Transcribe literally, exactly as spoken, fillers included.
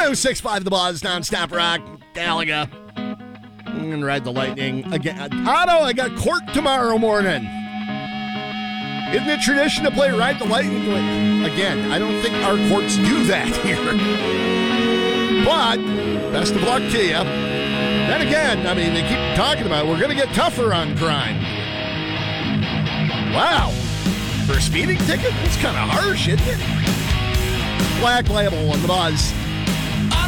oh six point five The Buzz, nonstop rock, Galaga. I'm going to ride the Lightning again. Otto, I got court tomorrow morning. Isn't it tradition to play Ride the Lightning? Again, I don't think our courts do that here. But, best of luck to you. Then again, I mean, they keep talking about it. We're going to get tougher on crime. Wow. For a speeding ticket? That's kind of harsh, isn't it? Black Label on The Buzz.